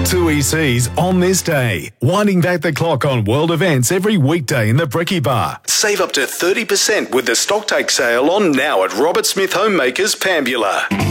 2ECs on this day. Winding back the clock on world events every weekday in the Brekkie Bar. Save up to 30% with the stocktake sale on now at Robert Smith Homemakers, Pambula.